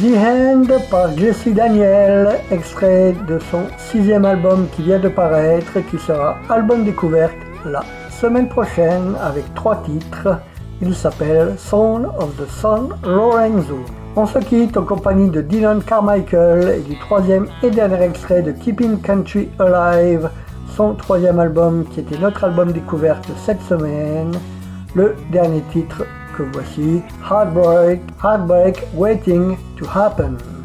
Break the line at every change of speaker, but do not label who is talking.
The End par Jesse Daniel, extrait de son 6e album qui vient de paraître et qui sera album découverte la semaine prochaine avec 3 titres. Il s'appelle Son of the Sun Lorenzo. On se quitte en compagnie de Dylan Carmichael et du 3e et dernier extrait de Keeping Country Alive, son 3e album qui était notre album découverte cette semaine. Le dernier titre que voici, Heartbreak Waiting to Happen.